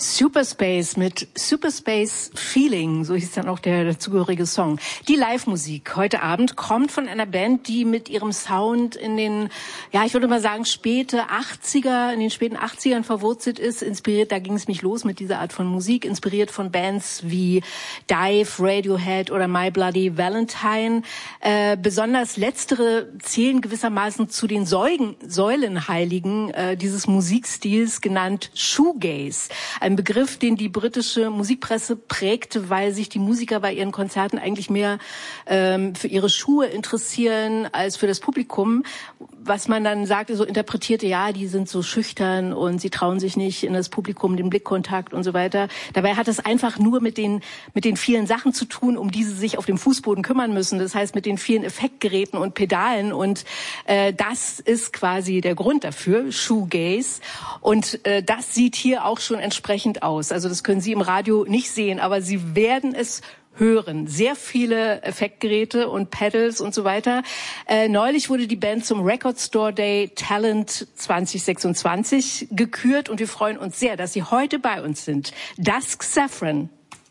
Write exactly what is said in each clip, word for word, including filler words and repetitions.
Superspace mit Superspace Feeling, so hieß dann auch der dazugehörige Song. Die Live-Musik heute Abend kommt von einer Band, die mit ihrem Sound in den, ja, ich würde mal sagen, späte achtziger, in den späten achtzigern verwurzelt ist. Inspiriert, da ging es mich los mit dieser Art von Musik, inspiriert von Bands wie Dive, Radiohead oder My Bloody Valentine. Äh, besonders letztere zählen gewissermaßen zu den Säulen, Säulenheiligen äh, dieses Musikstils, genannt Shoegaze. Ein Begriff, den die britische Musikpresse prägte, weil sich die Musiker bei ihren Konzerten eigentlich mehr ähm, für ihre Schuhe interessieren als für das Publikum. Was man dann sagte, so interpretierte, ja, die sind so schüchtern und sie trauen sich nicht in das Publikum den Blickkontakt und so weiter. Dabei hat es einfach nur mit den mit den vielen Sachen zu tun, um die sie sich auf dem Fußboden kümmern müssen. Das heißt, mit den vielen Effektgeräten und Pedalen. Und äh, das ist quasi der Grund dafür, Shoegaze. Und äh, das sieht hier auch schon entsprechend aus. Also das können Sie im Radio nicht sehen, aber Sie werden es hören. Sehr viele Effektgeräte und Pedals und so weiter. Äh, neulich wurde die Band zum Record Store Day Talent zwanzig sechsundzwanzig gekürt und wir freuen uns sehr, dass Sie heute bei uns sind. Dusk Saffron.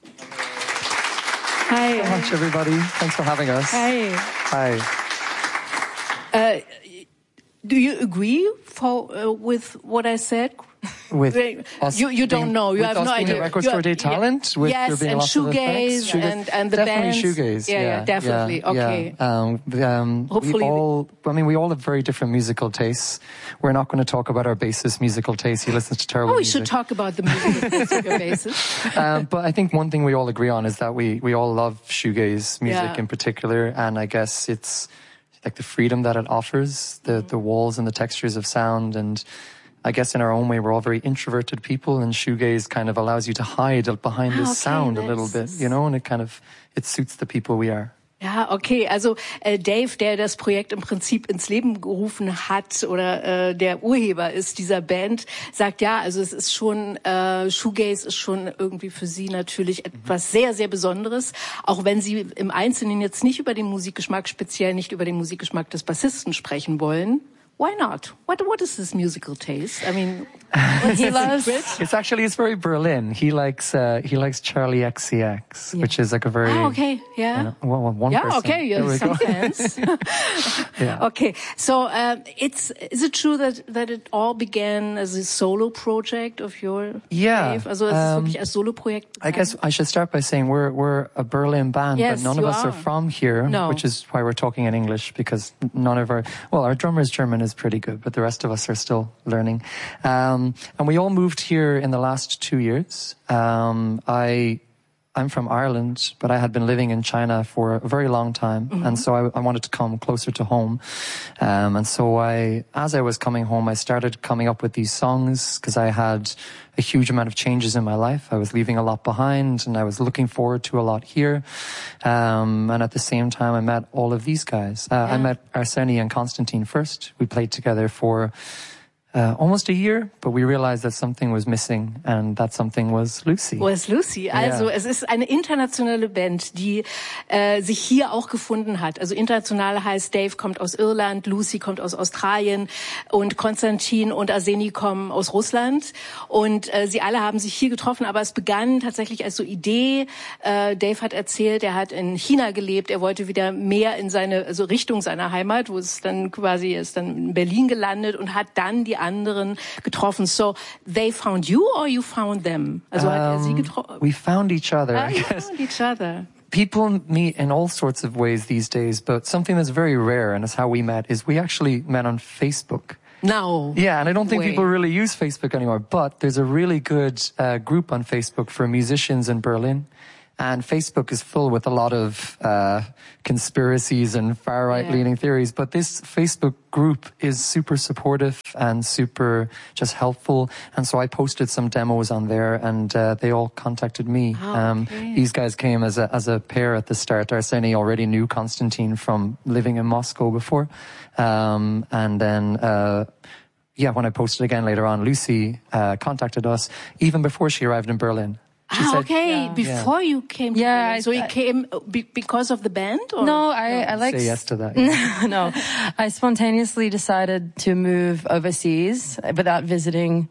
Hi. Thanks so much, everybody. Thanks for having us. Hi. Hi. Uh, do you agree for, uh, with what I said? With us you, you don't being, know. You with have us no being idea. a Record You Store are, Day talent. With yes, there being and lots of shoegaze effects. and, and the definitely bands. shoegaze. Yeah, yeah, yeah, definitely. Yeah, okay. Yeah. Um, um, Hopefully, we all. I mean, we all have very different musical tastes. We're not going to talk about our bassist musical taste. He listens to terrible Oh, we music. should talk about the musical taste of your bassist. um, but I think one thing we all agree on is that we we all love shoegaze music Yeah. in particular, and I guess it's like the freedom that it offers, the the walls and the textures of sound, and I guess in our own way, we're all very introverted people, and shoegaze kind of allows you to hide behind Ah, this okay, sound a little bit, you know, and it kind of, it suits the people we are. Ja, okay. Also äh, Dave, der das Projekt im Prinzip ins Leben gerufen hat oder äh, der Urheber ist dieser Band, sagt ja, also es ist schon, äh, Shoegaze ist schon irgendwie für sie natürlich etwas sehr, sehr Besonderes, auch wenn sie im Einzelnen jetzt nicht über den Musikgeschmack, speziell nicht über den Musikgeschmack des Bassisten sprechen wollen. Why not? What What is his musical taste? I mean, what's he the loves. secret? It's actually it's very Berlin. He likes uh, he likes Charlie X C X, Yeah. which is like a very Ah, okay, yeah. you know, one, one Yeah, person. okay, you There we have some go. fans. Yeah. Okay, so uh, it's is it true that that it all began as a solo project of your Yeah, Dave? Also es ist um, wirklich als Solo-Projekt. I guess I should start by saying we're we're a Berlin band, Yes, but none you of us are. are. from here, No. which is why we're talking in English, because none of our well, our drummer's German is pretty good, but the rest of us are still learning. Um, and we all moved here in the last two years. Um, I. I'm from Ireland, but I had been living in China for a very long time. Mm-hmm. And so I, I wanted to come closer to home. Um, and so I, as I was coming home, I started coming up with these songs because I had a huge amount of changes in my life. I was leaving a lot behind and I was looking forward to a lot here. Um, and at the same time, I met all of these guys. Uh, yeah. I met Arseny and Konstantin first. We played together for Uh, almost a year, but we realized that something was missing, and that something was Lucy. Was Lucy. Also Yeah. es ist eine internationale Band, die äh, sich hier auch gefunden hat. Also international heißt, Dave kommt aus Irland, Lucy kommt aus Australien und Konstantin und Arseny kommen aus Russland. Und äh, sie alle haben sich hier getroffen, aber es begann tatsächlich als so Idee. Äh, Dave hat erzählt, er hat in China gelebt, er wollte wieder mehr in seine, also Richtung seiner Heimat, wo es dann quasi ist, dann in Berlin gelandet und hat dann die anderen getroffen. So, they found you or you found them? Also hat er sie getroffen? We found each other, Ah, I you guess. found each other. People meet in all sorts of ways these days, but something that's very rare, and is how we met, is we actually met on Facebook. No. Yeah, and I don't think way. people really use Facebook anymore, but there's a really good uh, group on Facebook for musicians in Berlin. And Facebook is full with a lot of uh, conspiracies and far-right Yeah. leaning theories. But this Facebook group is super supportive and super just helpful. And so I posted some demos on there, and uh, they all contacted me. Oh, um, okay. These guys came as a as a pair at the start. Arseny already knew Konstantin from living in Moscow before, um, and then. Uh, Yeah, when I posted again later on, Lucy uh, contacted us even before she arrived in Berlin. She Ah, said, okay. Yeah. Before you came to Yeah, Berlin. I- So you I- came be- because of the band? Or? No, I, I like say yes to that. no, I spontaneously decided to move overseas without visiting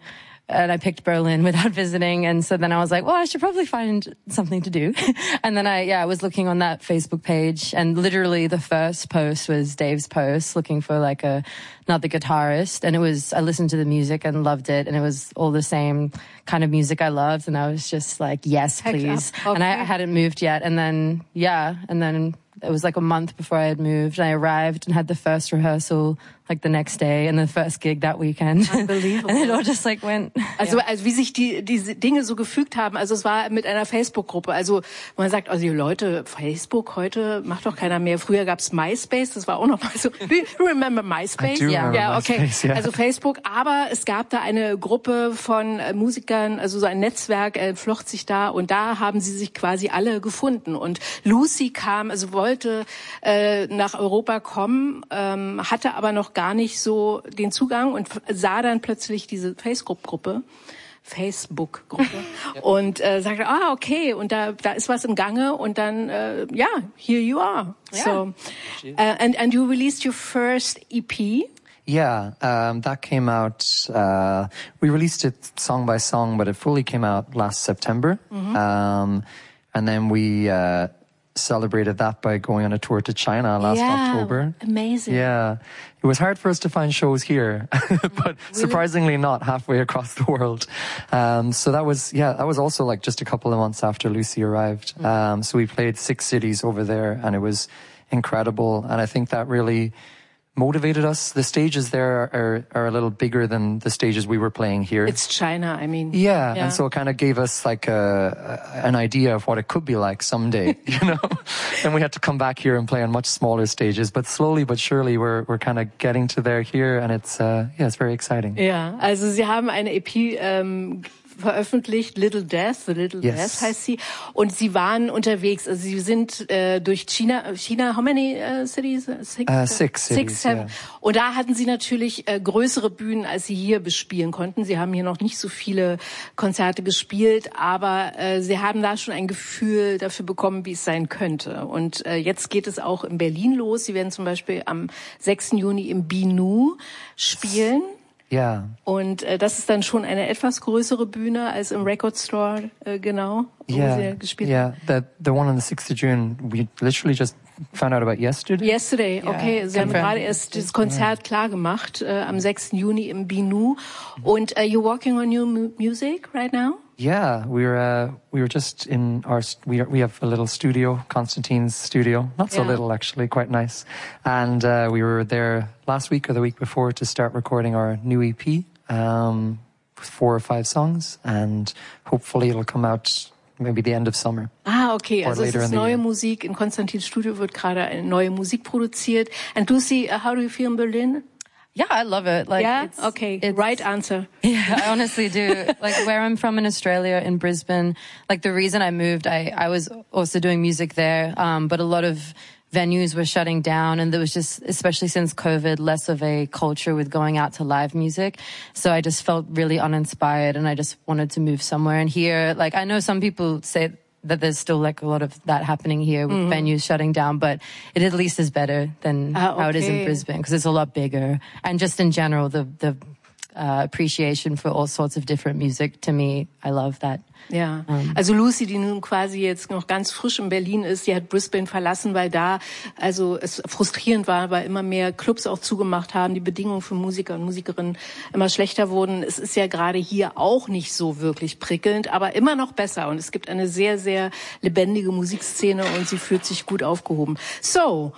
and I picked Berlin without visiting. And so then I was like, well, I should probably find something to do. And then I, yeah, I was looking on that Facebook page, and literally the first post was Dave's post looking for like a, another guitarist. And it was, I listened to the music and loved it. And it was all the same kind of music I loved. And I was just like, yes, please. Okay. And I, I hadn't moved yet. And then, yeah, and then it was like a month before I had moved. And I arrived and had the first rehearsal like the next day and the first gig that weekend. Unbelievable. And it all just like went. Also, ja. also wie sich die diese Dinge so gefügt haben. Also es war mit einer Facebook-Gruppe. Also man sagt, also die Leute, Facebook heute macht doch keiner mehr. Früher gab's MySpace, das war auch noch mal so. Do you remember MySpace? I do ja, remember ja, okay. MySpace, yeah. Also Facebook, aber es gab da eine Gruppe von äh, Musikern, also so ein Netzwerk äh, flocht sich da, und da haben sie sich quasi alle gefunden. Und Lucy kam, also wollte äh, nach Europa kommen, ähm, hatte aber noch gar nicht so den Zugang und sah dann plötzlich diese Facebook-Gruppe, Facebook-Gruppe und äh, sagte, ah, okay, und da da ist was im Gange, und dann, äh, ja, here you are. Yeah. So, uh, and and you released your first E P. Yeah, um, that came out, uh, we released it song by song, but it fully came out last September. Mm-hmm. Um, and then we, uh, celebrated that by going on a tour to China last yeah, October. Amazing. Yeah. It was hard for us to find shows here, but really? surprisingly not halfway across the world. Um, so that was, yeah, that was also like just a couple of months after Lucy arrived. Mm-hmm. Um, so we played six cities over there, and it was incredible. And I think that really motivated us. The stages there are, are a little bigger than the stages we were playing here. It's China, I mean. Yeah, yeah. And so it kind of gave us like a, a, an idea of what it could be like someday, you know? And we had to come back here and play on much smaller stages, but slowly but surely we're, we're kind of getting to there here, and it's, uh, yeah, it's very exciting. Ja, also Sie haben eine E P, ähm, veröffentlicht, Little Death, The Little yes. Death heißt sie, und Sie waren unterwegs, also Sie sind äh, durch China, China, how many uh, cities? Six, uh, six cities, six, seven. Yeah. Und da hatten Sie natürlich äh, größere Bühnen, als Sie hier bespielen konnten. Sie haben hier noch nicht so viele Konzerte gespielt, aber äh, Sie haben da schon ein Gefühl dafür bekommen, wie es sein könnte. Und äh, jetzt geht es auch in Berlin los. Sie werden zum Beispiel am sechsten Juni im Binu spielen. Ja. Und äh, das ist dann schon eine etwas größere Bühne als im Record Store, äh, genau, wo yeah. Sie gespielt yeah. haben. Yeah, the, the one on the sixth of June, we literally just found out about yesterday. Yesterday, okay. Yeah. Sie haben gerade erst das Konzert yeah. klar gemacht, äh, am sechsten Juni im Binu. Und uh, you're working on new mu music right now? Yeah, we were uh, we were just in our we we have a little studio, Konstantin's studio, not so yeah. little actually, quite nice, and uh, we were there last week or the week before to start recording our new E P, um, with four or five songs, and hopefully it'll come out maybe the end of summer. Ah, okay, also es ist neue Musik, in Konstantins Studio wird gerade eine neue Musik produziert. And Lucy, uh, how do you feel in Berlin? Yeah, I love it. Like, yeah, it's, okay, it's, right answer. Yeah, I honestly do. Like where I'm from in Australia, in Brisbane, like the reason I moved, I, I was also doing music there, um, but a lot of venues were shutting down, and there was just, especially since COVID, less of a culture with going out to live music. So I just felt really uninspired, and I just wanted to move somewhere. And here, like I know some people say that there's still like a lot of that happening here with mm-hmm. venues shutting down, but it at least is better than uh, okay. how it is in Brisbane, because it's a lot bigger. And just in general, the the uh, appreciation for all sorts of different music, to me, I love that. Ja, also Lucy, die nun quasi jetzt noch ganz frisch in Berlin ist, die hat Brisbane verlassen, weil da also es frustrierend war, weil immer mehr Clubs auch zugemacht haben, die Bedingungen für Musiker und Musikerinnen immer schlechter wurden. Es ist ja gerade hier auch nicht so wirklich prickelnd, aber immer noch besser, und es gibt eine sehr, sehr lebendige Musikszene, und sie fühlt sich gut aufgehoben. So,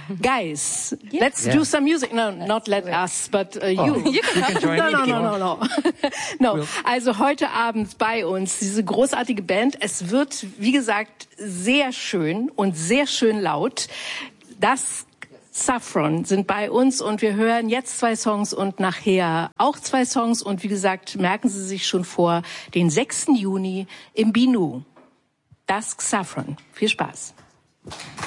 guys, yeah. let's yeah. do some music. No, not let us, but uh, you. Oh. You can, you can join no, me. No, no, no, no, no. No. Also heute Abend bei uns diese großartige Band. Es wird, wie gesagt, sehr schön und sehr schön laut. Das Saffron sind bei uns, und wir hören jetzt zwei Songs und nachher auch zwei Songs. Und wie gesagt, merken Sie sich schon vor, den sechsten Juni im Binu. Das Saffron. Viel Spaß.